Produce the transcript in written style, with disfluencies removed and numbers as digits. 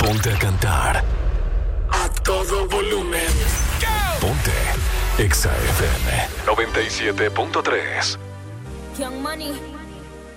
Ponte a cantar a todo volumen. Ponte Exa FM 97.3. Young Money.